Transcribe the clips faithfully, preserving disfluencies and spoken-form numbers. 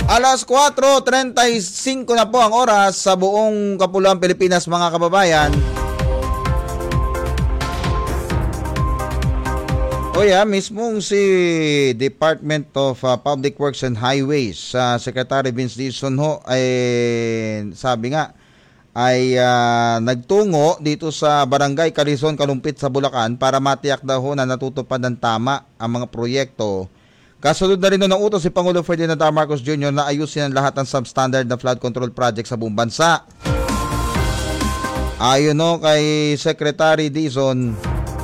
Alas kwatro trenta y cinco na po ang oras sa buong Kapuluan Pilipinas, mga kababayan. O yeah, mismong si Department of uh, Public Works and Highways, uh, Secretary Vince Dizon ho, ay sabi nga, ay uh, nagtungo dito sa Barangay Quezon, Kalumpit sa Bulacan para matiyak daw ho na natutupad ng tama ang mga proyekto. Kasunod na rin ng utos si Pangulo Ferdinand R. Marcos Junior na ayusin ang lahat ng substandard na flood control project sa buong bansa. Ayon no kay Secretary Dizon,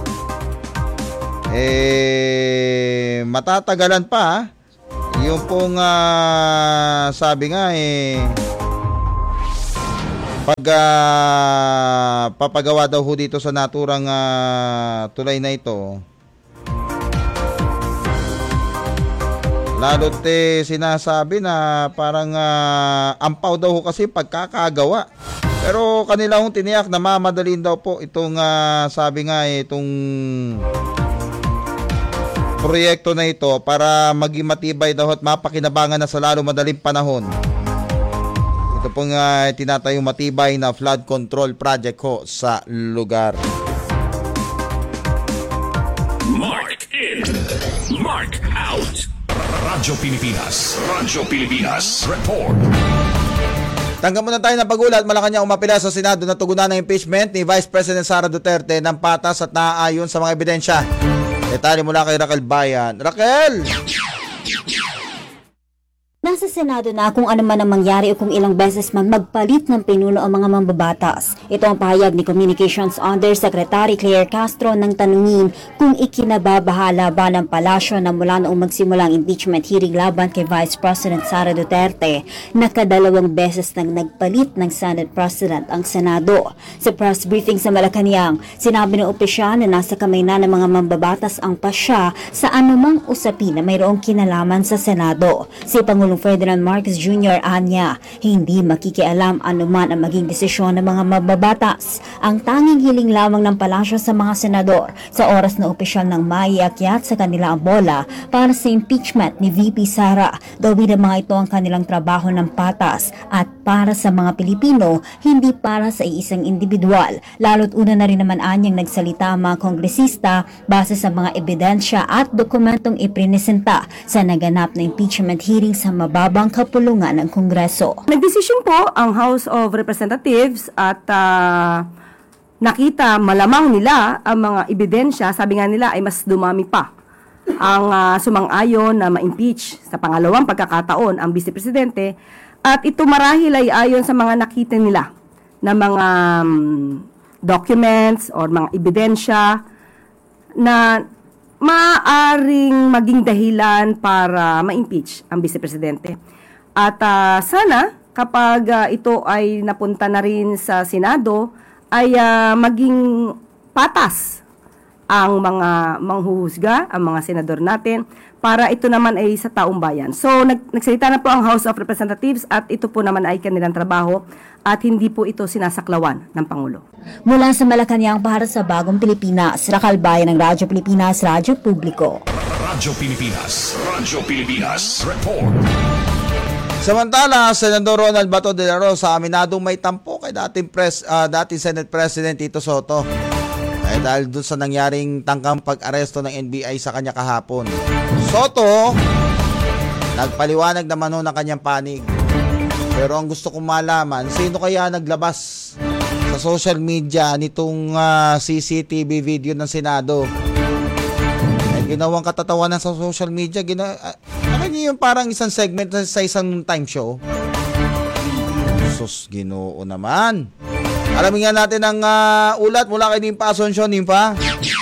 eh matatagalan pa yung pong uh, sabi nga eh pag uh, papagawa daw ho dito sa naturang uh, tulay na ito. Lalo't eh, sinasabi na parang uh, ampaw daw ho kasi pagkakagawa. Pero kanila hong tiniyak na mamadalin daw po itong uh, sabi nga eh, itong proyekto na ito para maging matibay daw at mapakinabangan na sa lalo madaling panahon. Ito pong uh, tinatayong matibay na flood control project ho sa lugar. Mark in, Mark out. Radyo Pilipinas, Radyo Pilipinas, report. Tanggap muna tayo ng pagulat. Malacanang umapila sa Senado na tugunan ng impeachment ni Vice President Sara Duterte ng patas at naaayon sa mga ebidensya. Detalye mula kay Raquel Bayan. Raquel! Nasa Senado na kung ano man ang mangyari o kung ilang beses man magpalit ng pinuno ang mga mambabatas. Ito ang pahayag ni Communications Undersecretary Claire Castro nang tanungin kung ikinababahala ba ng palasyo na mula noong magsimula ang impeachment hearing laban kay Vice President Sara Duterte. Nakadalawang beses nang nagpalit ng Senate President ang Senado. Sa press briefing sa Malacanang, sinabi ng opisyal na nasa kamay na ng mga mambabatas ang pasya sa anumang usapin na mayroong kinalaman sa Senado. Si Pangulong Ferdinand Marcos Junior anya, hindi makikialam anuman ang maging desisyon ng mga mababatas. Ang tanging hiling lamang ng palasyo sa mga senador sa oras na opisyal ng maiakyat sa kanila ang bola para sa impeachment ni V P Sara. Gawin ng mga ito ang kanilang trabaho ng patas at para sa mga Pilipino, hindi para sa iisang individual. Lalo't una na rin naman anyang nagsalita ang mga kongresista base sa mga ebidensya at dokumentong iprinesenta sa naganap na impeachment hearing sa mababang kapulungan ng Kongreso. Nagdesisyon po ang House of Representatives at uh, nakita malamang nila ang mga ebidensya, sabi nga nila ay mas dumami pa ang uh, sumang-ayon na ma-impeach sa pangalawang pagkakataon ang Vice Presidente at ito marahil ay ayon sa mga nakita nila na mga um, documents or mga ebidensya na maaring maging dahilan para ma-impeach ang Vice Presidente. At uh, sana kapag uh, ito ay napunta na rin sa Senado ay uh, maging patas ang mga manghuhusga, ang mga senador natin para ito naman ay sa taong bayan. So nag nagsalita na po ang House of Representatives at ito po naman ay kanilang trabaho at hindi po ito sinasaklawan ng Pangulo. Mula sa Malacanang para sa Bagong Pilipinas, Raquel Bayan ng Radyo Pilipinas, Radyo Publiko. Radyo Pilipinas, Radyo Pilipinas, report. Samantala, Senador Ronald Bato de la Rosa aminadong may tampo kay dating, pres, uh, dating Senate President Tito Soto. Ay dahil doon sa nangyaring tangkang pag-aresto ng N B I sa kanya kahapon. Soto, nagpaliwanag naman ho ng kanyang panig. Pero ang gusto kong malaman, sino kaya naglabas sa social media nitong uh, C C T V video ng Senado? Ay, ginawang katatawanan sa social media. Gina uh, ano yung parang isang segment sa isang time show? Sus, Ginoo naman. Alamin nga natin ang uh, ulat mula kay Nimpa Asuncion. Nimpa?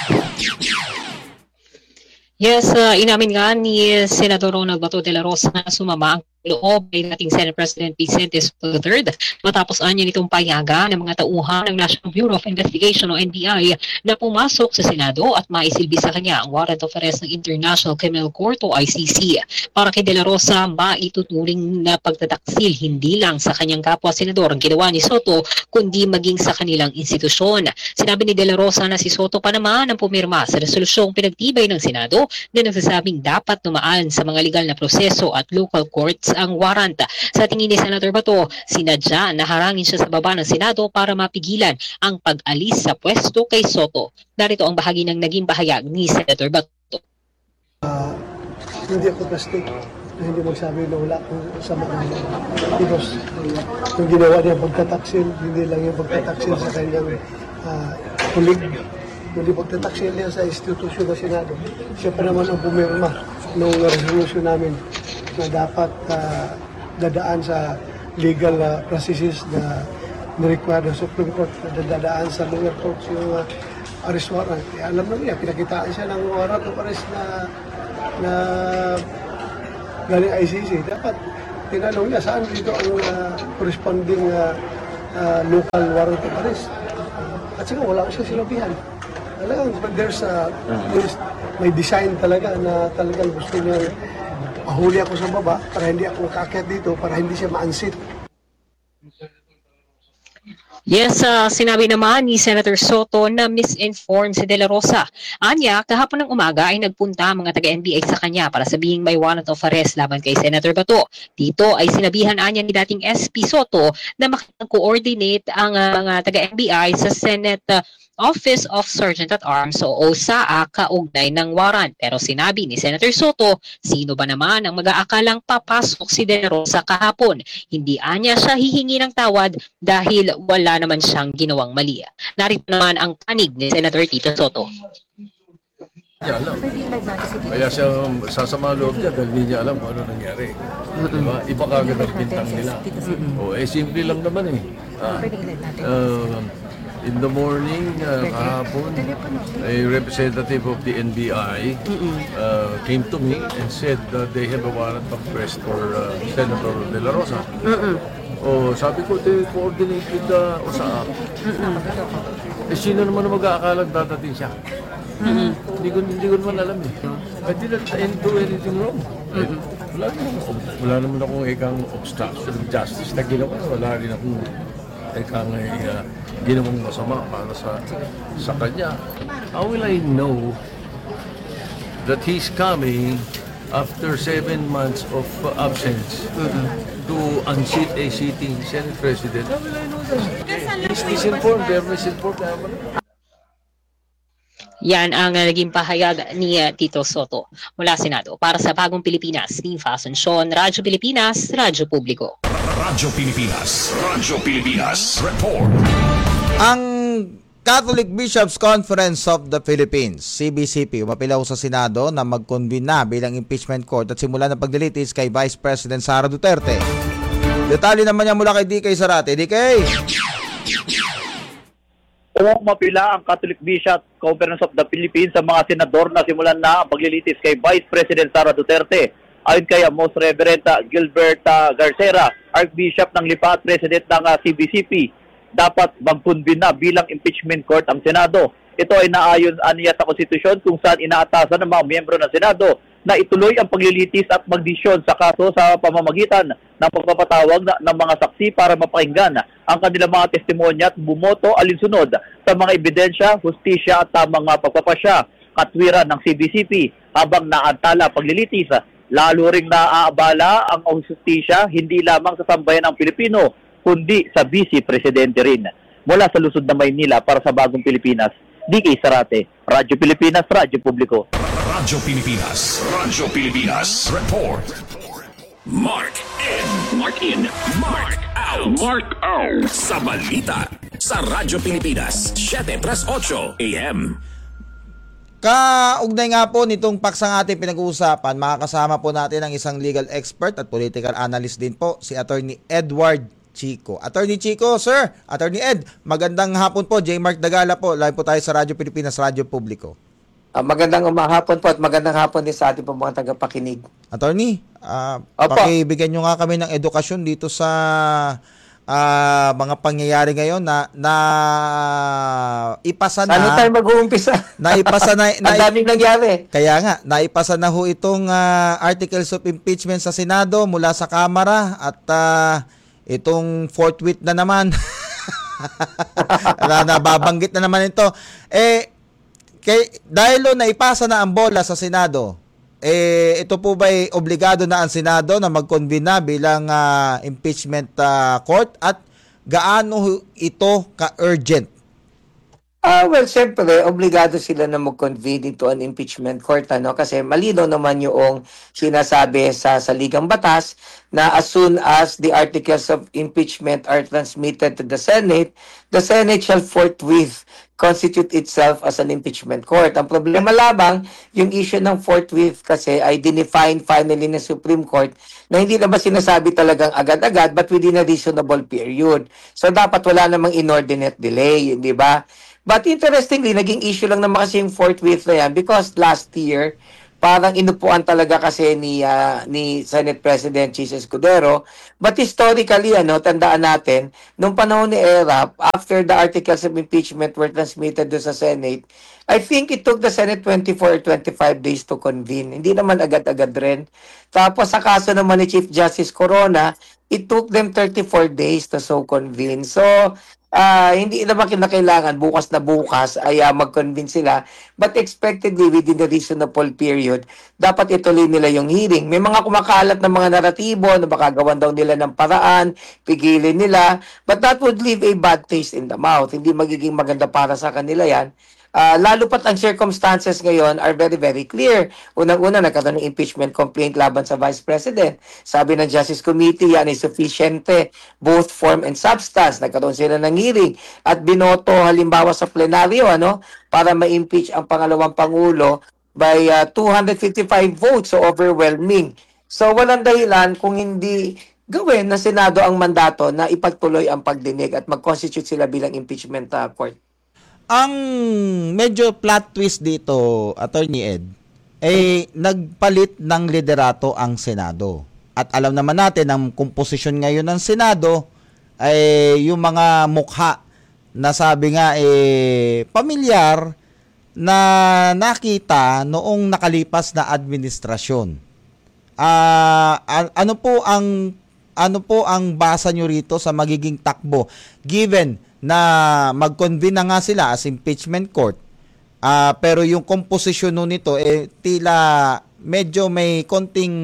Yes, uh, inamin nga ni Senador Ronald Bato de la Rosa na sumama ang loob ay dating Senate President Vicente Sotto the third matapos anya nitong payaga ng mga tauhan ng National Bureau of Investigation o N B I na pumasok sa Senado at maisilbi sa kanya ang warrant of arrest ng International Criminal Court o I C C. Para kay De La Rosa, maituturing na pagtataksil hindi lang sa kanyang kapwa senador ang ginawa ni Soto kundi maging sa kanilang institusyon. Sinabi ni De La Rosa na si Soto pa naman ang pumirma sa resolusyong pinagtibay ng Senado na nagsasabing dapat dumaan sa mga legal na proseso at local courts ang warrant. Sa tingin ni Senator Bato, sinadya na harangin siya sa baba ng Senado para mapigilan ang pag-alis sa pwesto kay Soto. Narito ang bahagi ng naging bahayag ni Senator Bato. Uh, hindi ako plastic na hindi magsabi na wala akong sama ng Because yung ginawa niya pagtataksil, hindi lang yung pagtataksil sa kanyang uh, kulig, kundi pagtataksil niya sa institusyon ng Senado. Siya pa naman ang pumirma ng resolution namin na dapat uh, dadaan sa legal uh, processes na nirequire ng Supreme Court na dadaan sa lower courts yung uh, arrest warrant. Eh, alam na niya, pinakitaan siya ng warrant of arrest na na galing I C C. Dapat tinanong niya saan dito ang uh, corresponding uh, uh, local warrant of arrest. At saka wala ko siya sinabihan. Talagang there's a, there's, may design talaga na talagang gusto niya mahuli ako sa baba para hindi ako kaakyat dito, para hindi siya ma-unseat. Yes, uh, sinabi naman ni Senator Soto na misinformed si De La Rosa. Anya, kahapon ng umaga ay nagpunta mga taga-N B I sa kanya para sabihing may warrant of arrest laban kay Senator Bato. Dito ay sinabihan anya ni dating S P Soto na makipag-coordinate ang uh, mga taga-N B I sa Senate uh, Office of Sergeant at Arms o O S A A kaugnay ng warrant. Pero sinabi ni Senator Soto, sino ba naman ang mag-aakalang papasok si De La Rosa kahapon? Hindi anya siya hihingi ng tawad dahil wala naman siyang ginawang mali. Narito naman ang panig ni Senator Tito Soto. Niya alam. Kaya siya sasama loob niya dahil hindi niya alam kung ano nangyari. Diba? Iba kagad ang bintang nila. O eh, simple lang naman eh. Ah, uh, in the morning, uh, kahapon, a representative of the N B I uh, came to me and said that they have a warrant of arrest for uh, Senator De La Rosa. O sabi ko, they coordinate with the O S A A. Eh, sino naman ang mag-aakalang dadating siya? Mm-hmm. Hindi ko hindi ko naman alam eh. I didn't do anything wrong. Mm-hmm. Wala naman ako, wala naman akong ikang obstruction of justice na ginawa. Wala rin akong ikang uh, ginawang masama para sa sa kanya. How will I know that he's coming after seven months of uh, absence mm-hmm. to unseat a sitting Senate President? How will I know that? He's misinformed. They're misinformed. Yan ang uh, naging pahayag ni uh, Tito Soto mula Senado. Para sa Bagong Pilipinas, Team Asuncion, Radyo Pilipinas, Radyo Publiko. Radyo Pilipinas, Radyo Pilipinas, report. Ang Catholic Bishops Conference of the Philippines, C B C P, umapilaw sa Senado na mag-convene na bilang impeachment court at simulan ng paglilitis kay Vice President Sara Duterte. Detalye naman niya mula kay D K Zarate. D K! Umapila ang Catholic Bishops Conference of the Philippines sa mga senador na simulan na ang paglilitis kay Vice President Sara Duterte. Ayon kay Most Reverend Gilbert Garcera, Archbishop ng Lipa at President ng C B C P, dapat mag-convene na bilang impeachment court ang Senado. Ito ay naayon aniya sa konstitusyon kung saan inaatasan ng mga miyembro ng Senado na ituloy ang paglilitis at magdesisyon sa kaso sa pamamagitan ng pagpapatawag na, ng mga saksi para mapakinggan ang kanilang mga testimonya at bumoto alinsunod sa mga ebidensya, hustisya at tamang pagpapasya, katwiran ng C B C P habang naantala paglilitis. Lalo ring naaabala ang hustisya hindi lamang sa sambayan ng Pilipino kundi sa Vice Presidente rin. Mula sa Luzon na Maynila para sa Bagong Pilipinas, D K Zarate, Radyo Pilipinas, Radyo Publiko. Radyo Pilipinas, Radyo Pilipinas, report. Mark in, Mark in, Mark out, Mark out. Sa balita sa Radyo Pilipinas, seven plus eight A M. Kaugnay nga po nitong paksang ating pinag-uusapan, makakasama po natin ang isang legal expert at political analyst din po, si Attorney Edward Chico. Attorney Chico, sir, Attorney Ed, magandang hapon po. J. Mark Dagala po, live po tayo sa Radyo Pilipinas, Radyo Publiko. Uh, magandang umahapon po at magandang hapon din sa ating po mga tagapakinig. Attorney, uh, pakibigyan nyo nga kami ng edukasyon dito sa uh, mga pangyayari ngayon na, na ipasa na. Ano tayo mag-uumpisa? Naipasa na. na Ang daming nangyari. Kaya nga, naipasa na ho itong uh, articles of impeachment sa Senado mula sa Kamara at uh, itong forthwith na naman. na nababanggit na naman ito. Eh, kay, dahil o naipasa na ang bola sa Senado, eh, ito po ba ay obligado na ang Senado na mag-convene na bilang uh, impeachment uh, court at gaano ito ka-urgent? Ah, well, siyempre, obligado sila na mag-convene into an impeachment court, ano? Kasi malino naman yung sinasabi sa saligang batas na as soon as the articles of impeachment are transmitted to the Senate, the Senate shall forthwith constitute itself as an impeachment court. Ang problema lamang, yung issue ng forthwith kasi ay dinefine finally ng Supreme Court na hindi naman sinasabi talagang agad-agad but within a reasonable period. So dapat wala namang inordinate delay, di ba? But interestingly, naging issue lang naman kasi yung forthwith na yan because last year, parang inupuan talaga kasi ni uh, ni Senate President Chis Escudero. But historically, ano, tandaan natin, nung panahon ni E R A P, after the articles of impeachment were transmitted do sa Senate, I think it took the Senate twenty-four or twenty-five days to convene. Hindi naman agad-agad rin. Tapos sa kaso naman ni Chief Justice Corona, it took them thirty-four days to so convene. So, Uh, hindi naman kinakailangan bukas na bukas ay uh, mag-convince sila, but expectedly within the reasonable period dapat ituloy nila yung hearing. May mga kumakalat na mga naratibo na baka gawan daw nila ng paraan, pigilin nila, but that would leave a bad taste in the mouth. Hindi magiging maganda para sa kanila yan. Uh, lalo pat ang circumstances ngayon are very, very clear. Unang-una, nagkaroon ng impeachment complaint laban sa Vice President. Sabi ng Justice Committee, yan ay sufficiente, both form and substance. Nagkaroon sila ng hearing at binoto halimbawa sa plenaryo, ano, para ma-impeach ang pangalawang Pangulo by uh, two hundred fifty-five votes, so overwhelming. So walang dahilan kung hindi gawin na Senado ang mandato na ipagtuloy ang pagdinig at mag-constitute sila bilang impeachment uh, court. Ang medyo plot twist dito, Attorney Ed, ay nagpalit ng liderato ang Senado. At alam naman natin, ang komposisyon ngayon ng Senado ay yung mga mukha na sabi nga eh pamilyar na nakita noong nakalipas na administrasyon. Uh, ano po ang ano po ang basa nyo rito sa magiging takbo given na mag-convene na nga sila as impeachment court, uh, pero yung composition nun nito eh tila medyo may konting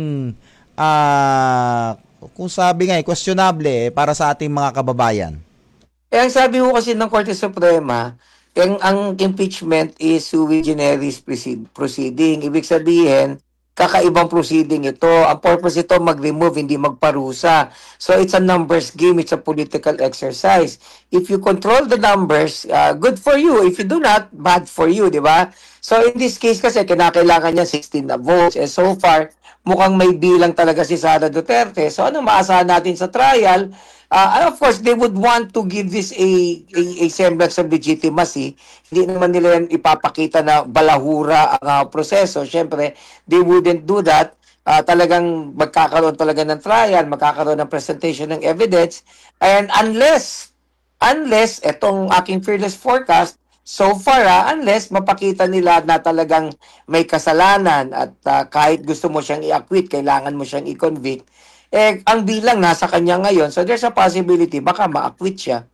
uh, kung sabi nga eh questionable eh, para sa ating mga kababayan. Eh ang sabi ko kasi ng Korte Suprema, ang, ang impeachment is sui generis proceeding. Ibig sabihin, kakaibang proceeding ito. Ang purpose ito, mag-remove, hindi magparusa. So, it's a numbers game. It's a political exercise. If you control the numbers, uh, good for you. If you do not, bad for you, di ba? So, in this case kasi, kinakailangan niya sixteen na votes. And so far, mukhang may bilang talaga si Sara Duterte. So, anong maasahan natin sa trial? Uh, and of course, they would want to give this a, a, a semblance of legitimacy. Hindi naman nila yan ipapakita na balahura ang uh, proseso. Siyempre, they wouldn't do that. Uh, talagang magkakaroon talaga ng trial, magkakaroon ng presentation ng evidence. And unless, unless, etong aking fearless forecast, so far, uh, unless mapakita nila na talagang may kasalanan at uh, kahit gusto mo siyang i-acquit, kailangan mo siyang i-convict, eh, ang bilang nasa kanya ngayon, so there's a possibility, baka ma-acquit siya.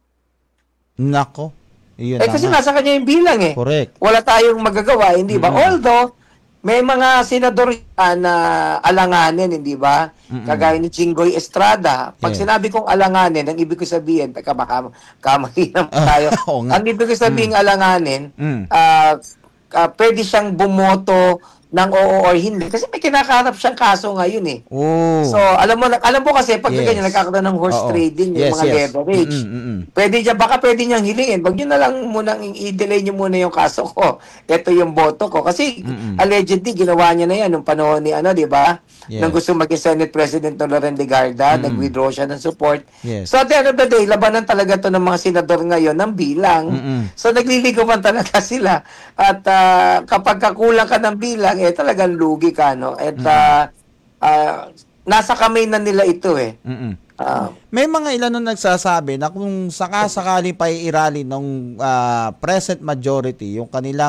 Nako. Iyon eh, kasi nga. Nasa kanya yung bilang eh. Correct. Wala tayong magagawa, hindi ba? Mm-hmm. Although, may mga senador na alanganin, hindi ba? Mm-hmm. Kagaya ni Jinggoy Estrada. Pag yeah. sinabi kong alanganin, ang ibig ko sabihin, teka baka kamali naman tayo. Oh, ang ibig ko sabihin mm. alanganin, mm. Uh, uh, pwede siyang bumoto ng oo or hindi. Kasi may kinakaharap siyang kaso ngayon eh. Oh. So, alam mo alam mo kasi pag yes. ganyan nagkakaroon ng horse Oo. trading, yung yes, mga yes. leverage. Mm, mm, mm. Pwede niya, baka pwede niyang hilingin. Wag niyo na lang muna i-delay niyo muna yung kaso ko. Ito yung boto ko. Kasi mm, mm. allegedly, ginawa niya na yan nung panahon ni ano, di ba? Yes. Nang gusto maging Senate President ng Loren de Garda, mm. nag-withdraw siya ng support. Yes. So, at the end of the day, labanan talaga to ng mga senador ngayon ng bilang. Mm, mm. So, nagliligawan talaga sila. At uh, kapag kakulang ka ng bilang, eh talagang lugi ka, no? At mm-hmm. uh, uh, nasa kamay na nila ito eh. Mm-hmm. Uh, May mga ilan nung nagsasabi na kung sakasakali pa iirali ng uh, present majority yung kanilang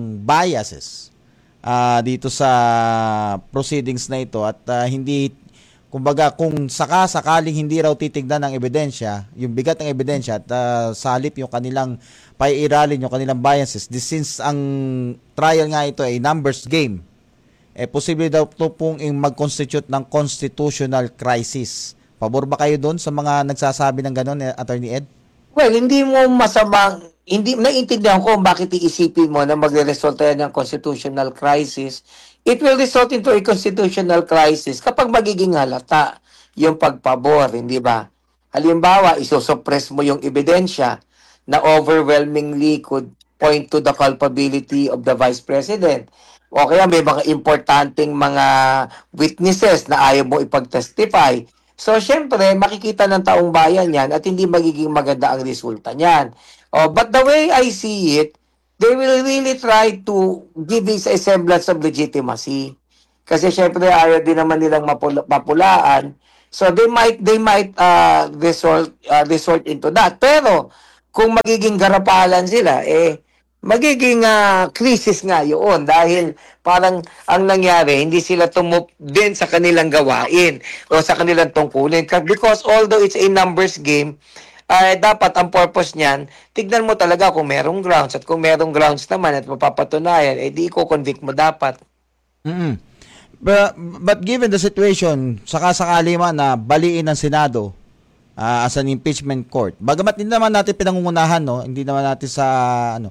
biases uh, dito sa proceedings na ito at uh, hindi, kumbaga kung sakasakaling hindi raw titignan ng ebidensya, yung bigat ng ebidensya at uh, sa halip yung kanilang paiiralin yung kanilang biases, this since ang trial nga ito ay numbers game, eh posible daw to pong yung mag-constitute ng constitutional crisis. Pabor ba kayo doon sa mga nagsasabi ng gano'n, eh, Attorney Ed? Well, hindi mo masamang, hindi, naiintindihan ko bakit iisipin mo na magre-resulta yan ng constitutional crisis. It will result into a constitutional crisis kapag magiging halata yung pagpabor, hindi ba? Halimbawa, isosupress mo yung ebidensya na overwhelmingly could point to the culpability of the Vice President. O kaya may mga importanteng mga witnesses na ayaw mo ipag-testify. So, syempre, makikita ng taong bayan yan at hindi magiging maganda ang resulta niyan. Oh, but the way I see it, they will really try to give this a semblance of legitimacy. Kasi syempre, ayaw din naman nilang mapula- mapulaan. So, they might they might uh, resort, uh, resort into that. Pero, kung magiging garapalan sila, eh, magiging uh, crisis nga yun dahil parang ang nangyari, hindi sila tumup din sa kanilang gawain o sa kanilang tungkulin. Because although it's a numbers game, uh, dapat ang purpose niyan, tignan mo talaga kung merong grounds at kung merong grounds naman at mapapatunayan, eh di i-convict mo dapat. Mm-hmm. But, but given the situation, sakasakali man na baliin ng Senado, Uh, as an impeachment court. Bagamat hindi naman natin pinangungunahan, no? Hindi naman natin sa ano.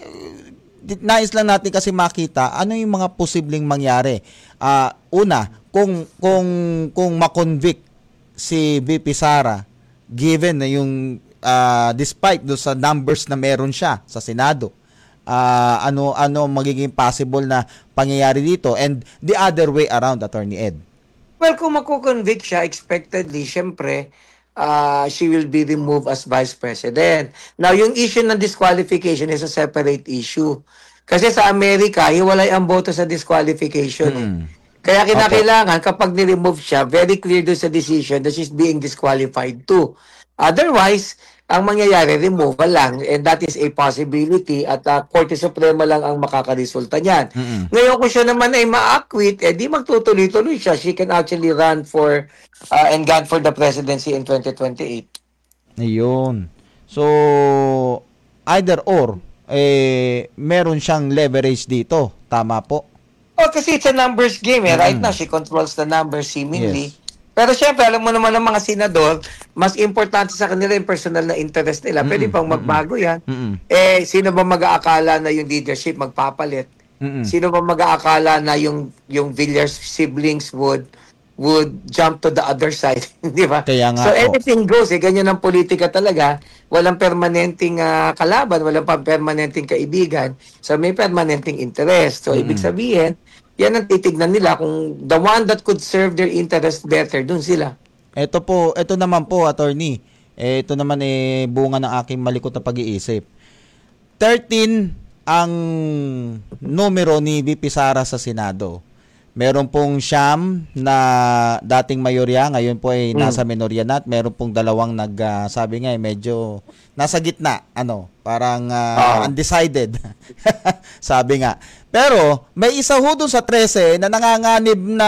Nais lang natin kasi makita ano yung mga posibleng mangyari. Uh, una, kung kung kung ma-convict si V P Sara given na yung uh, despite do sa numbers na meron siya sa Senado. Uh, ano ano magiging possible na pangyayari dito and the other way around, Attorney Ed. Well, kung mako-convict siya expectedly, syempre Uh, she will be removed as Vice President. Now, yung issue ng disqualification is a separate issue. Kasi sa Amerika, hiwalay ang boto sa disqualification. Hmm. Kaya kinakailangan, okay, kapag ni-remove siya, very clear doon sa decision that she's being disqualified too. Otherwise, ang mangyayari, removal lang. And that is a possibility at uh, Korte Suprema lang ang makakaresulta niyan. Mm-hmm. Ngayon, kung siya naman ay ma-acquit, eh di magtutuloy-tuloy siya. She can actually run for uh, and gun for the presidency in twenty twenty-eight. Ayun. So, either or, eh, meron siyang leverage dito. Tama po? Oh, kasi it's a numbers game. Eh. Right mm-hmm. now, she controls the numbers seemingly. Yes. Pero syempre, alam mo naman ng mga senador, mas importante sa kanila yung personal na interest nila. Pwede mm-mm, pang magbago yan. Mm-mm. Eh, sino ba mag-aakala na yung leadership magpapalit? Mm-mm. Sino ba mag-aakala na yung yung Villar's siblings would would jump to the other side? Di ba? Kaya nga, so, anything goes. Eh, ganyan ang politika talaga. Walang permanenteng uh, kalaban, walang permanenteng kaibigan. So, may permanenteng interest. So, mm-mm, ibig sabihin, yan ang titignan nila kung the one that could serve their interest better, dun sila. Ito po, ito naman po, attorney. Ito naman eh bunga ng aking malikot na pag-iisip. thirteen ang numero ni V P Sara sa Senado. Meron pong siyam na dating mayorya, ngayon po ay nasa minorya na at meron pong dalawang nag uh, sabi nga eh, medyo nasa gitna, ano, parang uh, uh. undecided. Sabi nga. Pero may isa ho dun sa thirteen na nanganganib na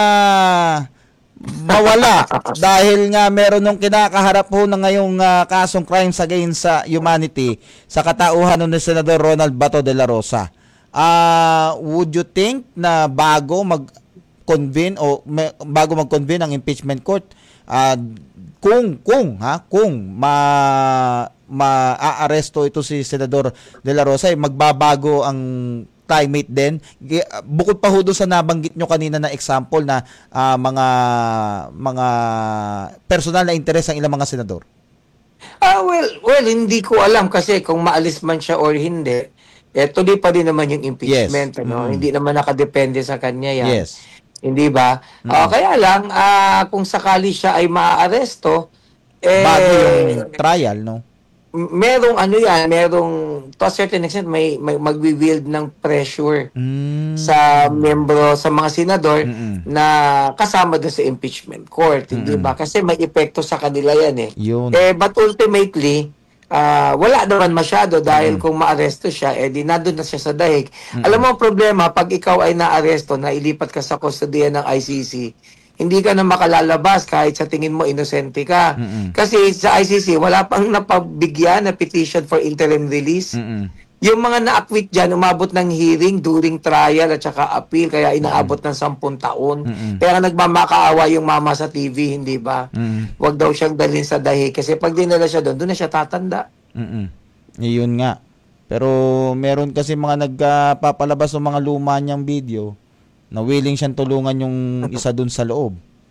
mawala dahil nga meron nung kinakaharap ho na ngayong uh, kasong crimes against sa uh, humanity sa katauhan ng Senador Ronald Bato de la Rosa. Uh, would you think na bago mag convene o may, bago mag-convene ang impeachment court, uh, kung kung ha kung ma ma-aaresto ito si Senador de la Rosa, eh, magbabago ang climate din, bukod pa ho doon sa nabanggit nyo kanina na example na uh, mga mga personal na interes ng ilang mga senador. Ah, well, well, hindi ko alam kasi kung maalis man siya or hindi, eh, tuloy pa din naman yung impeachment. Yes. Ano? Mm. Hindi naman nakadepende sa kanya yan. Yes. Hindi ba? Mm. Uh, kaya lang, uh, kung sakali siya ay maaaresto, eh, bago yung trial, no? Merong ano yan, merong to a certain extent may, may magwi-wield ng pressure mm. sa membro, sa mga senador Mm-mm. na kasama doon sa impeachment court, hindi ba? Kasi may epekto sa kanila yan eh. Yun. Eh but ultimately, uh, wala naman masyado dahil mm. kung maaresto siya, eh di nandun na siya sa dahig. Mm-mm. Alam mo ang problema, pag ikaw ay naaresto, na ilipat ka sa kustodiya ng I C C, hindi ka na makalalabas kahit sa tingin mo inosente ka. Mm-mm. Kasi sa I C C, wala pang napabigyan na petition for interim release. Mm-mm. Yung mga na-acquit dyan, umabot ng hearing during trial at saka appeal, kaya inaabot ng sampung taon. Mm-mm. Kaya nagmamakaawa yung mama sa T V, hindi ba? Mm. Huwag daw siyang dalhin sa dahig. Kasi pag dinala siya doon, doon na siya tatanda. Mm-mm. Yun nga. Pero meron kasi mga nagpapalabas ng mga luma niyang video na willing siyang tulungan yung isa dun sa loob.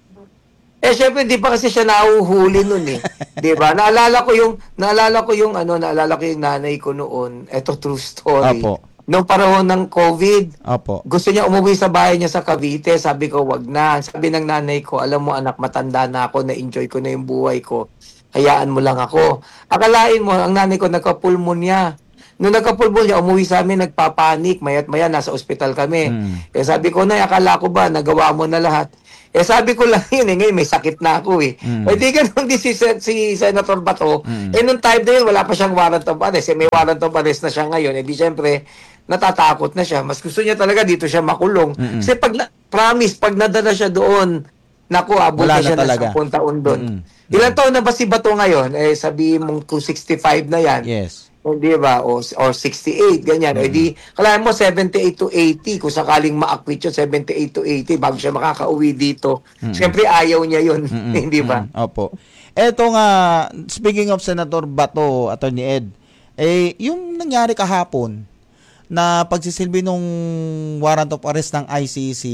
Eh, syempre, di pa kasi siya nahuhuli nun eh. Di ba? Naalala ko yung, naalala ko yung, ano, naalala ko yung nanay ko noon. Ito, true story. Apo. Noong panahon ng COVID, Apo. gusto niya umuwi sa bahay niya sa Cavite. Sabi ko, wag na. Sabi ng nanay ko, alam mo anak, matanda na ako, na-enjoy ko na yung buhay ko. Hayaan mo lang ako. Akalain mo, ang nanay ko nagka-pulmonya. Nung nagka-pulmonya, umuwi sa amin, nagpapanik. Maya't maya, nasa ospital kami. Mm. Eh sabi ko, na, akala ko ba, nagawa mo na lahat. Eh sabi ko lang yun eh, ngayon may sakit na ako eh. Mm. Eh di ganun din si, si Senator Bato. Mm. Eh nung time na yun, wala pa siyang warrant of arrest. Eh may warrant of arrest na siya ngayon. Eh di syempre, natatakot na siya. Mas gusto niya talaga dito siya makulong. Mm-mm. Kasi pag, na, promise, pag nadala siya doon, naku, abot Wala na na siya talaga. ng sampung taon doon. Mm-mm. Ilan taon na ba si Bato ngayon? Eh sabihin mong two sixty-five na yan. Yes. Hindi ba? O, or sixty-eight, ganyan. Mm. O di, kalahin mo, seventy-eight to eighty. Kung sakaling ma-acquit yun, seventy-eight to eighty, bago siya makakauwi dito. Mm-mm. Siyempre, ayaw niya yun. Mm-mm. Hindi ba? Mm-mm. Opo. Eto nga, speaking of Senator Bato, Attorney Ed, eh, yung nangyari kahapon, na pagsisilbi nung warrant of arrest ng I C C,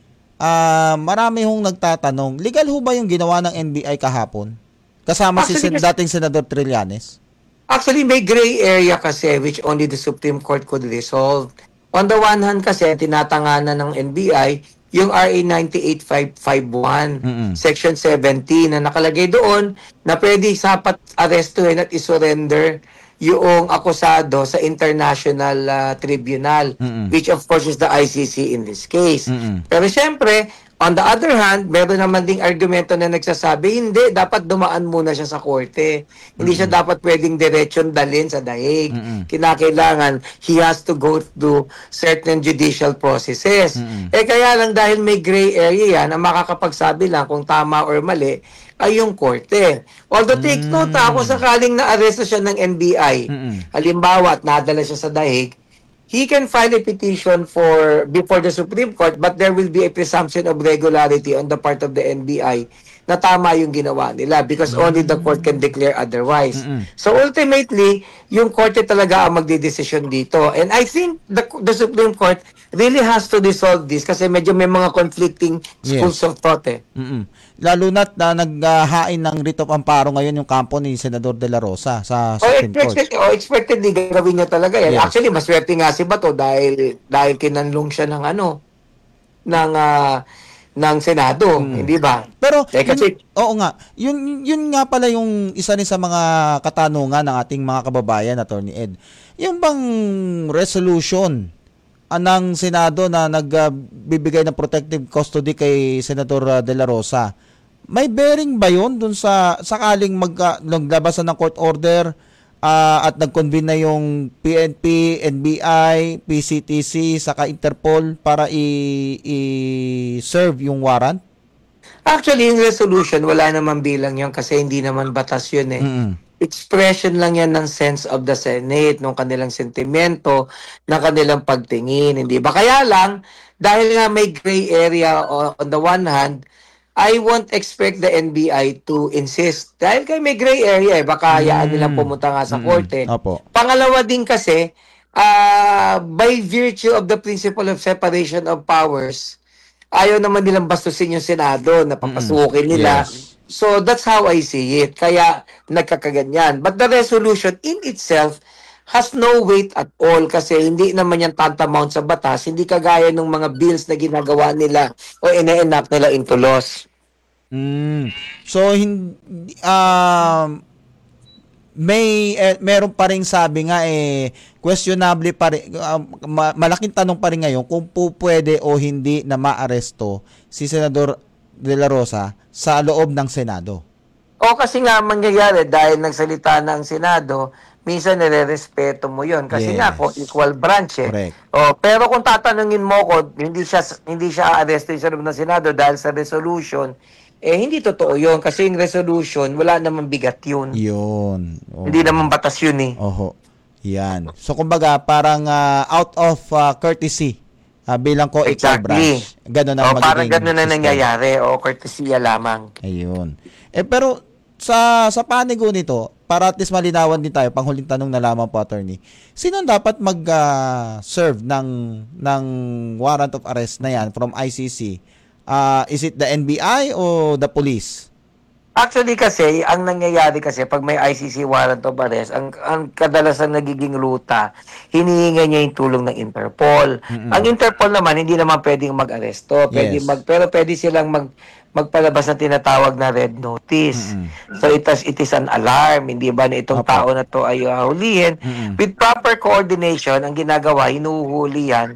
ah marami hong nagtatanong, legal ho ba yung ginawa ng N B I kahapon? Kasama si sen- Actually, dating Senador Trillanes? Actually, may gray area kasi which only the Supreme Court could resolve. On the one hand kasi, tinatanganan ng N B I yung R A ninety-eight five fifty-one, Mm-mm. Section seventeen, na nakalagay doon na pwede sapat arestuhin at isurrender yung akusado sa International uh, Tribunal, Mm-mm. which of course is the I C C in this case. Mm-mm. Pero syempre, on the other hand, meron naman ding argumento na nagsasabi, hindi, dapat dumaan muna siya sa korte. Hindi siya dapat pwedeng diretsyon dalhin sa dahig. Mm-mm. Kinakailangan, he has to go through certain judicial processes. Mm-mm. Eh kaya lang dahil may gray area yan, ang makakapagsabi lang kung tama or mali, ay yung korte. Although take note, ha, kung sakaling na-arresto siya ng N B I, Mm-mm. halimbawa at nadala siya sa dahig, he can file a petition for before the Supreme Court, but there will be a presumption of regularity on the part of the N B I na tama yung ginawa nila because only the court can declare otherwise. Mm-mm. So ultimately, yung korte talaga ang magdedesisyon dito. And I think the, the Supreme Court really has to resolve this kasi medyo may mga conflicting schools Yes. of thought eh. Mm-mm. Lalo na't na naghahain ng writ of amparo ngayon yung kampo ni Senador De La Rosa sa O Supreme Court. expected, o expectedly gagawin niya talaga yan. Yes. Actually, maswerte nga si Bato dahil dahil kinanlong siya ng ano ng ah, ng Senado, hindi ba? Pero Eh, kasi- yun, oo nga, yun yun nga pala yung isa rin sa mga katanungan ng ating mga kababayan, Attorney Ed. Yung bang resolution ah, ng Senado na nagbibigay ng protective custody kay Senador ah, De La Rosa, may bearing ba yun dun sa sakaling mag, naglabasan ng court order ah, at nag-convene na yung P N P, N B I, P C T C, saka Interpol para i- i-serve yung warrant? Actually, yung resolution, wala naman bilang yan kasi hindi naman batas yun eh. Mm-mm. Expression lang yan ng sense of the Senate, ng kanilang sentimento, ng kanilang pagtingin, hindi ba? Kaya lang, dahil nga may gray area o- on the one hand, I won't expect the N B I to insist. Dahil kay may gray area eh, baka hayaan nilang pumunta nga sa Mm-mm. korte. Opo. Pangalawa din kasi, ah, by virtue of the principle of separation of powers, ayaw naman nilang bastusin yung Senado na papasukin nila. Yes. So that's how I see it. Kaya nagkakaganyan. But the resolution in itself has no weight at all kasi hindi naman yan tantamount sa batas. Hindi kagaya ng mga bills na ginagawa nila o ine-enact nila into laws. Mm. So hindi um may eh, meron pa ring sabi nga eh questionable pa rin, um, ma- malaking tanong pa rin ngayon kung po pwede o hindi na maaresto si Senador De La Rosa sa loob ng Senado. O kasi nga mangyayari dahil nagsalita na ang Senado, minsan nire-respeto mo 'yon kasi Yes. nga po equal branch eh. Correct. O pero kung tatanungin mo ko, hindi siya hindi siya aaresto sa loob ng Senado dahil sa resolution, eh hindi totoo 'yon kasi yung resolution wala namang bigat 'yun. Yun. Oh. Hindi naman batas 'yun eh. Oho. Yan. So kumbaga parang uh, out of uh, courtesy uh, bilang co equal Exactly. branch. Ganun ang O, parang magiging ganun na system. nangyayari. O, courtesy lamang. Ayun. Eh pero sa sa panigo nito, para at least malinawan din tayo, panghuling tanong na lamang po, attorney. Sino ang dapat mag-serve uh, ng ng warrant of arrest na yan from I C C? Uh, is it the N B I o the police? Actually kasi, ang nangyayari kasi pag may I C C warrant of arrest, ang, ang kadalasan nagiging ruta, hinihinga niya yung tulong ng Interpol. Mm-mm. Ang Interpol naman, hindi naman pwedeng mag-aresto. Pwede Yes. mag, pero pwede silang mag, magpalabas ng tinatawag na red notice. Mm-mm. So it is, it is an alarm, hindi ba na itong Opo. tao na to ay uh, hulihin. Mm-mm. With proper coordination, ang ginagawa, hinuhuli yan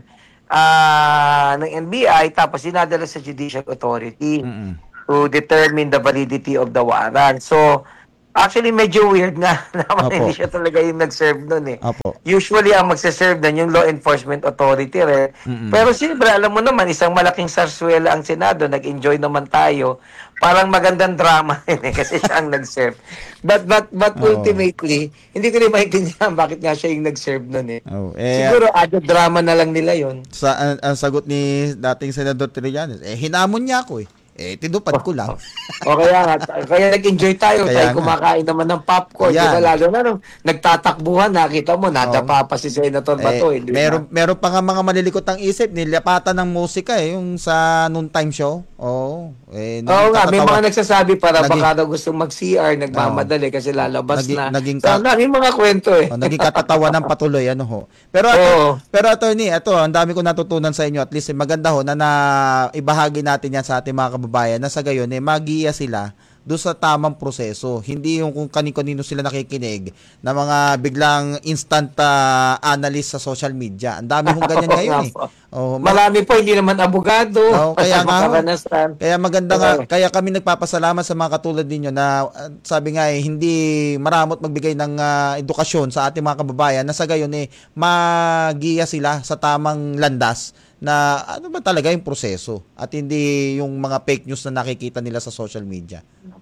ah, ng N B I, tapos sinadala sa judicial authority. Mm-mm. To determine the validity of the warrant. So, actually, medyo weird nga naman. Opo. Hindi siya talaga yung nag-serve nun eh. Opo. Usually, ang magsaserve nun yung law enforcement authority. Rin. Mm-mm. Pero siyempre, alam mo naman, isang malaking sarswela ang Senado. Nag-enjoy naman tayo. Parang magandang drama yun eh, kasi siya ang nag-serve. But, but, but Oo. ultimately, hindi ko rin maintindihan bakit nga siya yung nag-serve nun eh. Oh, eh, Siguro, added drama na lang nila yon. sa ang, ang sagot ni dating Senador Trillanes, eh hinamon niya ako eh. Eh tinupad ko lang. O kaya nga, kaya nag-enjoy tayo. Kaya Tayo nga. kumakain naman ng popcorn. Yan. Diba, lalo na nung nagtatakbuhan, nakita mo, nadapa pa si Senator Eh, Bato. Eh, di ba? meron meron pa nga mga malilikot ang isip, nilapatan ng musika eh yung sa noontime show. Oo. Eh, Oo nga, may nakakatawa. mga nagsasabi para Naging- baka daw gusto mag-C R, nagmamadali kasi lalabas Naging- na. naging So, ka- may mga kwento eh. Oh, naging katatawa ng patuloy ano ho. Pero ato, Oo. pero attorney, ito ang dami ko natutunan sa inyo, at least eh, maganda ho na, na ibahagi natin yan sa ating mga kababayan na sa gayon eh magiya sila doon sa tamang proseso. Hindi yung kung kanino-kanino sila nakikinig na mga biglang instant uh, analyst sa social media. Ang dami hong ganyan ngayon eh. Oh, ma- Marami po, hindi naman abogado. Oo, kaya nga ho. Karanasan. Kaya maganda nga, Oo. kaya kami nagpapasalamat sa mga katulad ninyo na uh, sabi nga eh, hindi maramot magbigay ng uh, edukasyon sa ating mga kababayan na sa gayon eh, magiya sila sa tamang landas na ano ba talaga yung proseso at hindi yung mga fake news na nakikita nila sa social media.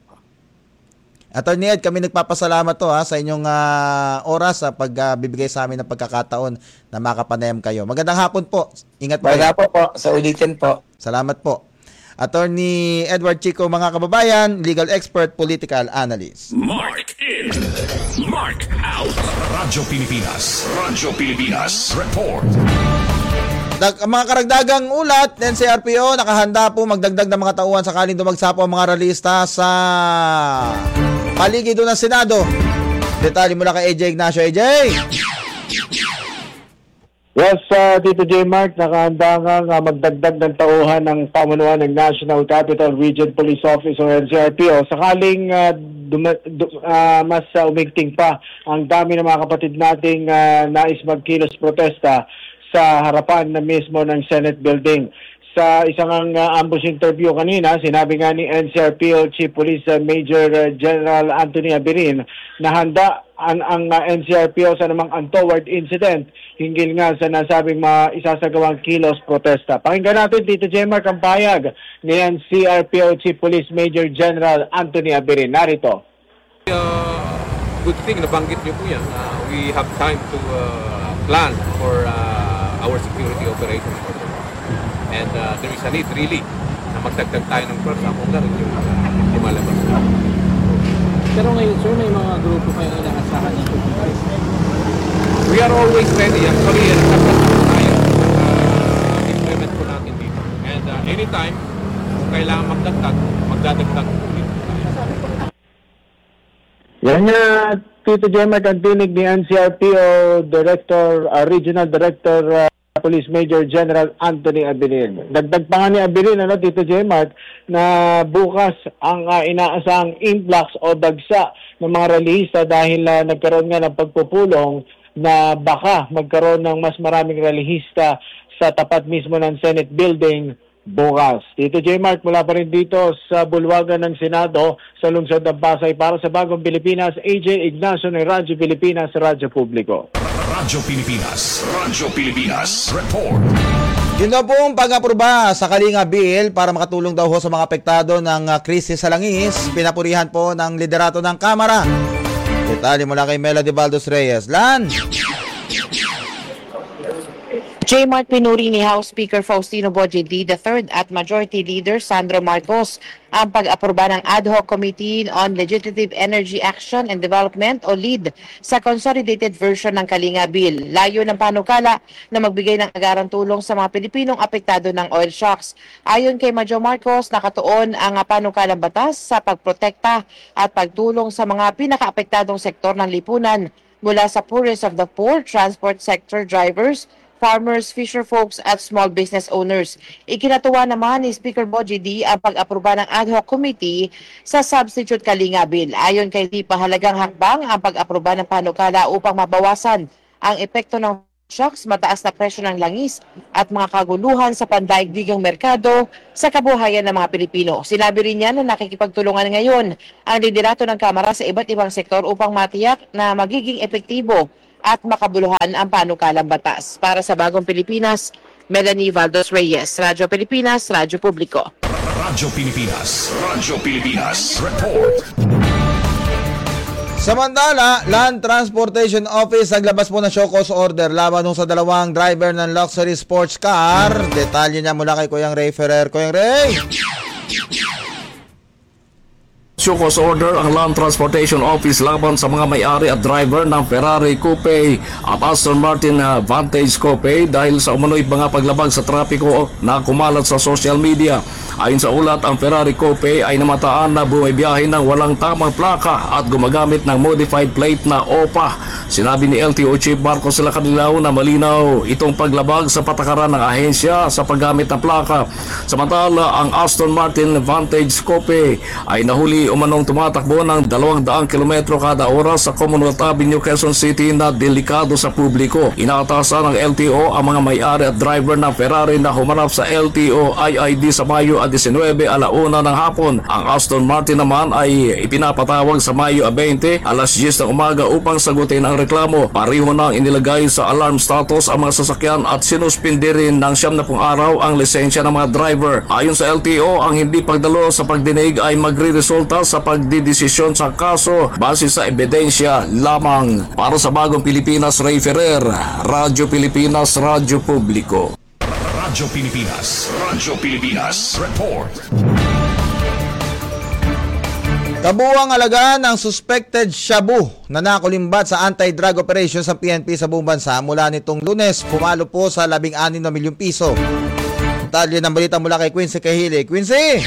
Attorney Ed, kami nagpapasalamat to ha sa inyong uh, oras sa pagbibigay uh, sa amin ng pagkakataon na makapanayam kayo. Magandang hapon po. Ingat po. Wala po po, sa ulitin po. Salamat po. Attorney Edward Chico, mga kababayan, legal expert, political analyst. Mark in, Mark out. Radyo Pilipinas, Radyo Pilipinas, report. Dag, mga karagdagang ulat, N C R P O nakahanda po magdagdag ng mga tauhan sakaling dumagsapo ang mga ralista sa paligid ng Senado. Detalye mula kay A J Ignacio. A J! Yes, uh, Tito J. Mark, nakahanda nga uh, magdagdag ng tauhan ng pamunuan ng National Capital Region Police Office o N C R P O sakaling uh, duma- du- uh, mas uh, umigting pa ang dami ng mga kapatid nating uh, nais magkilos protesta sa harapan na mismo ng Senate building. Sa isang uh, ambush interview kanina, sinabi nga ni N C R P O Chief Police uh, Major uh, General Anthony Abirin na handa ang, ang uh, N C R P O sa namang untoward incident hinggil nga sa nasabing mga isasagawang kilos protesta. Pakinggan natin, Tito J. Mark, ang payag ni N C R P O Chief Police Major General Anthony Abirin. Narito. Uh, good thing, nabanggit niyo po yan. Uh, we have time to uh, plan for uh, our security operations for the and uh, there is a need really na magdagdag tayo ng pwersa kung gano'n yung uh, lumalabas. Pero ngayon, sir, may mga grupo kayong inaasahan ng pagkakaroon? We are always ready. Actually, uh, nagkakaroon tayo uh, implement po natin dito. And uh, anytime, kung kailangan magdagdag, magdadagdag po dito. Yan nga, Tito J. Mark, ang tinig ni N C R P O Director, uh, Regional Director, uh, Police Major General Anthony Abirin. Dagdag pa nga ni Abirin, ano, Tito J. Mark, na bukas ang uh, inaasahang influx o dagsa ng mga relihista dahil uh, nagkaroon nga ng pagpupulong na baka magkaroon ng mas maraming relihista sa tapat mismo ng Senate building bukas. Tito J. Mark, mula pa rin dito sa bulwagan ng Senado sa lungsod ng Pasay para sa Bagong Pilipinas, A J Ignacio ng Radyo Pilipinas, Radyo Publiko. Radyo Pilipinas, Radyo Pilipinas, report. Yun daw pong pag-aproba sa Kalinga Bill para makatulong daw ho sa mga apektado ng uh, krisis sa langis. Pinapurihan po ng liderato ng Kamara. Detalye mula kay Melody Baldos Reyes. Lan! J. Mart pinuri ni House Speaker Faustino Boje D the third at Majority Leader Sandro Marcos ang pag-aproba ng Ad Hoc Committee on Legislative Energy Action and Development o LEAD sa consolidated version ng Kalinga Bill. Layo ng panukala na magbigay ng agarang tulong sa mga Pilipinong apektado ng oil shocks. Ayon kay Major Marcos, nakatuon ang panukalang batas sa pagprotekta at pagtulong sa mga pinakaapektadong sektor ng lipunan mula sa poorest of the poor, transport sector drivers, farmers, fisher folks at small business owners. Ikinatuwa naman ni Speaker Boje D ang pag-aproba ng Ad Hoc Committee sa Substitute Kalinga Bill. Ayon kay D, pahalagang hakbang ang pag-aproba ng panukala upang mabawasan ang epekto ng shocks, mataas na presyo ng langis at mga kaguluhan sa pandaigdigang merkado sa kabuhayan ng mga Pilipino. Sinabi rin niya na nakikipagtulungan ngayon ang liderato ng Kamara sa iba't ibang sektor upang matiyak na magiging epektibo at makabuluhan ang panukalang batas. Para sa Bagong Pilipinas, Melanie Valdos Reyes, Radyo Pilipinas, Radyo Publiko. Radyo Pilipinas, Radyo Pilipinas, report. Samantala, Land Transportation Office naglabas po ng show cause order laban nung sa dalawang driver ng luxury sports car. Detalye niya mula kay Kuyang Ray Ferrer. Kuyang Ray! Show cause order ang Land Transportation Office laban sa mga may-ari at driver ng Ferrari Coupe at Aston Martin Vantage Coupe dahil sa umano'y mga paglabag sa trapiko na kumalat sa social media. Ayon sa ulat, ang Ferrari Coupe ay namataan na bumibiyahe ng walang tamang plaka at gumagamit ng modified plate na O P A. Sinabi ni L T O Chief Marcos Lacanilaw na malinaw itong paglabag sa patakaran ng ahensya sa paggamit ng plaka. Samantala, ang Aston Martin Vantage Coupe ay nahuli umanong tumatakbo ng dalawang daang kilometro kada oras sa Commonwealth Avenue, Quezon City na delikado sa publiko. Inaatasan ng L T O ang mga may-ari at driver ng Ferrari na humarap sa L T O I I D sa Mayo nineteen alauna ng hapon. Ang Aston Martin naman ay ipinapatawag sa Mayo twenty alas diyes ng umaga upang sagutin ang reklamo. Pareho nang inilagay sa alarm status ang mga sasakyan at sinuspindi rin ng siyam na pung araw ang lisensya ng mga driver. Ayon sa L T O, ang hindi pagdalo sa pagdinig ay magre-resulta sa pagdidesisyon sa kaso base sa ebidensya lamang. Para sa Bagong Pilipinas, Ray Ferrer, Radyo Pilipinas, Radyo Publiko. Radyo Pilipinas, Radyo Pilipinas, report. Kabuuang alagaan ng suspected shabu na nakulimbat sa anti-drug operation sa P N P sa buong bansa mula nitong Lunes, pumalo po sa labing anim na milyong piso. Detalye ng balita mula kay Quincy Kahili. Quincy!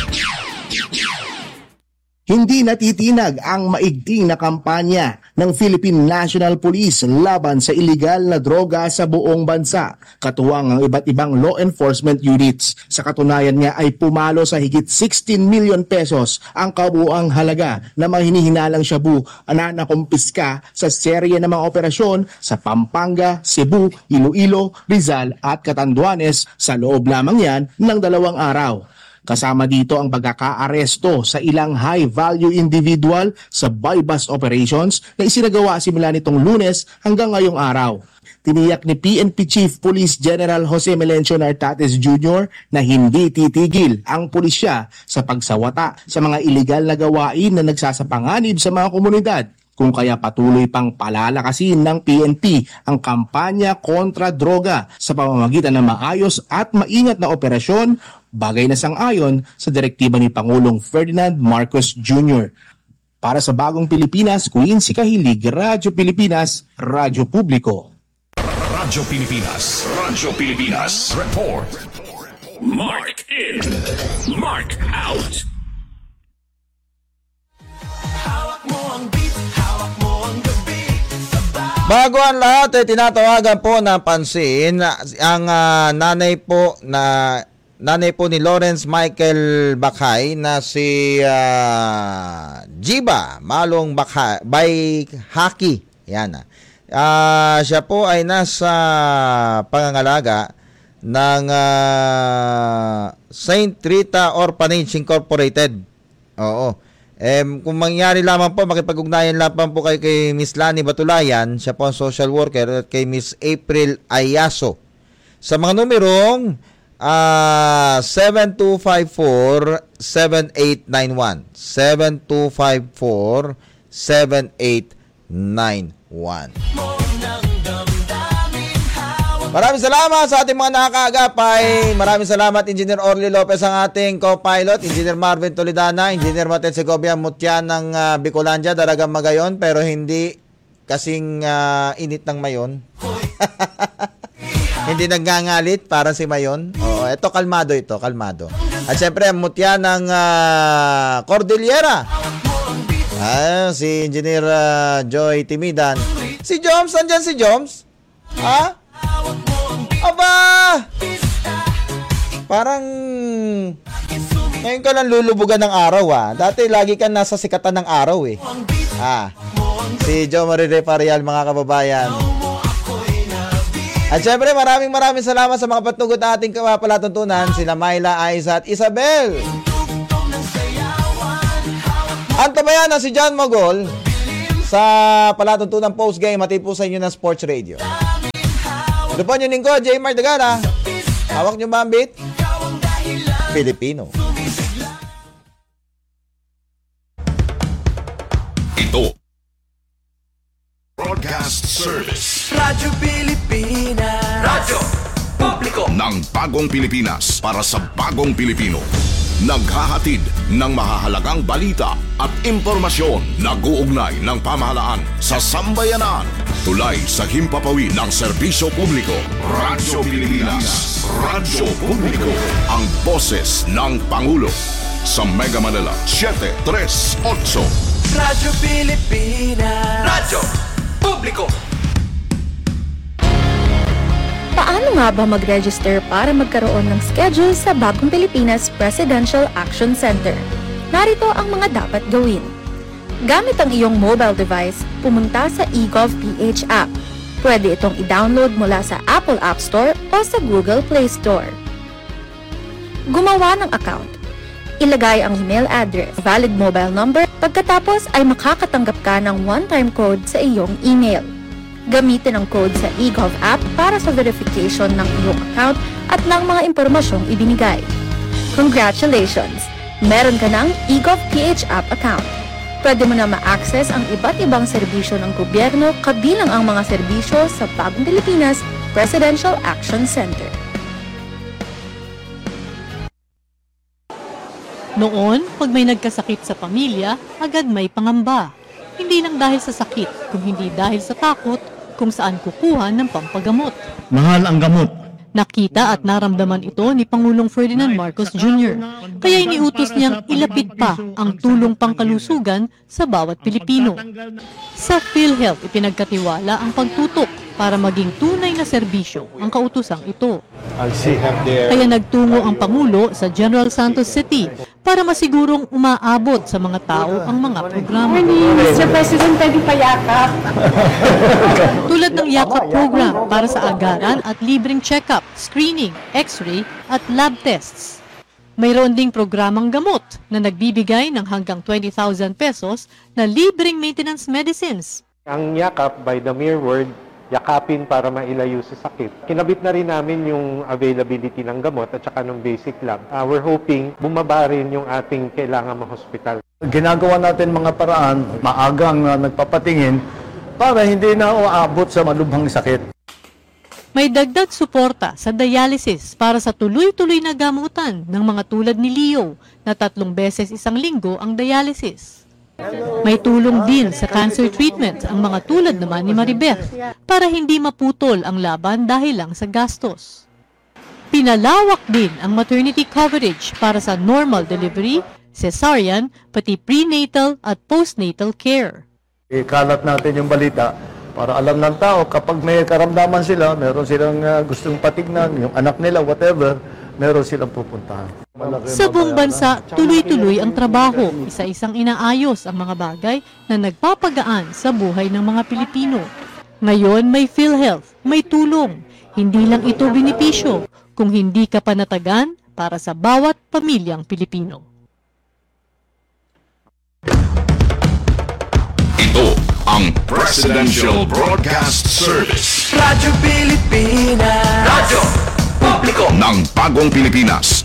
Hindi natitinag ang maigting na kampanya ng Philippine National Police laban sa iligal na droga sa buong bansa, katuwang ang iba't ibang law enforcement units. Sa katunayan nga ay pumalo sa higit sixteen million pesos ang kabuuang halaga na mga hinihinalang shabu na nakumpiska sa serye ng mga operasyon sa Pampanga, Cebu, Iloilo, Rizal at Catanduanes sa loob lamang yan ng dalawang araw. Kasama dito ang pagkaka-aresto sa ilang high-value individual sa buy-bust operations na isinagawa simula nitong Lunes hanggang ngayong araw. Tiniyak ni P N P Chief Police General Jose Melencio Nartates Junior na hindi titigil ang pulisya sa pagsawata sa mga iligal na gawain na nagsasapanganib sa mga komunidad. Kung kaya patuloy pang palalakasin ng P N P ang kampanya kontra droga sa pamamagitan ng maayos at maingat na operasyon, bagay na sang-ayon sa direktiba ni Pangulong Ferdinand Marcos Junior Para sa Bagong Pilipinas, Quincy Kahilig, Radyo Pilipinas, Radyo Publiko. Radyo Pilipinas, Radyo Pilipinas, report. Mark in, mark out. Bago ang lahat, eh, tinatawagan po ng pansin ang uh, nanay po na nanay po ni Lawrence Michael Bakhay na si uh, Jiba Malong Bakhay by Haki. Yan. Uh, siya po ay nasa pangangalaga ng uh, Saint Rita Orphanage Incorporated. Oo. Eh, kung mangyari lamang po, makipag-ugnayan lamang po kay, kay Miss Lani Batulayan, siya po ang social worker, at kay Miss April Ayaso. Sa mga numerong uh, seven two five four, seven eight nine one. seven two five four, seven eight nine one. Maraming salamat sa ating mga nakakaagapay. Maraming salamat Engineer Orly Lopez ang ating co-pilot, Engineer Marvin Toledana, Engineer Matet Segovia Mutyan ng uh, Bicolandia, Dalagang Magayon, pero hindi kasing uh, init ng Mayon. Hindi nagngangalit para si Mayon. Oo, eto kalmado ito, kalmado. At syempre, Mutyan ng uh, Cordillera. Ah, si Engineer uh, Joy Timidan. Si Joms, andyan si Joms? Ha? Aba! Parang ngayon ka lang lulubugan ng araw ah. Dati lagi ka nasa sikatan ng araw eh. Ah. Si Jo Marire Parial, mga kababayan. At syempre maraming maraming salamat sa mga patnugot na ating palatuntunan, sila Myla, Aiza at Isabel. Antabayan na si John Mogol sa palatuntunan post-game at po sa inyo ng Sports Radio. Ito po nyo ningko, J. Mark Dagana. Hawak nyo ba ang beat? Filipino. Ito Broadcast Service Radyo Pilipinas, Radyo Publiko ng Bagong Pilipinas para sa Bagong Pilipino. Naghahatid ng mahahalagang balita at impormasyon na guugnay ng pamahalaan sa sambayanan. Tulay sa himpapawid ng serbisyo publiko. Radyo Pilipinas, Radyo Publiko, ang boses ng Pangulo. Sa Mega Manila, seven three eight. Radyo Pilipinas, Radyo Publiko. Paano nga ba mag-register para magkaroon ng schedule sa Bagong Pilipinas Presidential Action Center? Narito ang mga dapat gawin. Gamit ang iyong mobile device, pumunta sa eGovPH app. Pwede itong i-download mula sa Apple App Store o sa Google Play Store. Gumawa ng account. Ilagay ang email address, valid mobile number, pagkatapos ay makakatanggap ka ng one-time code sa iyong email. Gamitin ang code sa eGov app para sa verification ng iyong account at ng mga impormasyong ibinigay. Congratulations! Meron ka ng eGovPH app account. Pwede mo na ma-access ang iba't ibang serbisyo ng gobyerno kabilang ang mga serbisyo sa Bagong Pilipinas Presidential Action Center. Noon, pag may nagkasakit sa pamilya, agad may pangamba. Hindi lang dahil sa sakit, kung hindi dahil sa takot kung saan kukuha ng pampagamot. Mahal ang gamot. Nakita at naramdaman ito ni Pangulong Ferdinand Marcos Junior Kaya iniutos niyang ilapit pa ang tulong pangkalusugan sa bawat Pilipino. Sa PhilHealth, ipinagkatiwala ang pagtutok para maging tunay na serbisyo ang kautusang ito. Kaya nagtungo ang Pangulo sa General Santos City para masigurong umaabot sa mga tao ang mga programa. mister President, pwede pa yakap. Tulad ng yakap program para sa agaran at libreng check-up, screening, x-ray at lab tests. Mayroon ding programang gamot na nagbibigay ng hanggang twenty thousand pesos na libreng maintenance medicines. Ang yakap, by the mere word, yakapin para mailayo sa sakit. Kinabit na rin namin yung availability ng gamot at saka ng basic lab. Uh, we're hoping bumaba rin yung ating kailangan ma-hospital. Ginagawa natin mga paraan, maagang uh, nagpapatingin para hindi na uabot sa malubhang sakit. May dagdag suporta sa dialysis para sa tuloy-tuloy na gamutan ng mga tulad ni Leo na tatlong beses isang linggo ang dialysis. May tulong din sa cancer treatment ang mga tulad naman ni Maribeth para hindi maputol ang laban dahil lang sa gastos. Pinalawak din ang maternity coverage para sa normal delivery, cesarean, pati prenatal at postnatal care. Ikalat natin yung balita para alam ng tao kapag may karamdaman sila, meron silang uh, gustong patignan, yung anak nila, whatever, meron silang pupuntahan. Sa buong bansa, tuloy-tuloy ang trabaho, isa-isang inaayos ang mga bagay na nagpapagaan sa buhay ng mga Pilipino. Ngayon may PhilHealth, may tulong. Hindi lang ito benepisyo, kung hindi ka panatagan para sa bawat pamilyang Pilipino. Ito ang Presidential Broadcast Service. Radyo Pilipinas, Radyo Publiko ng Bagong Pilipinas.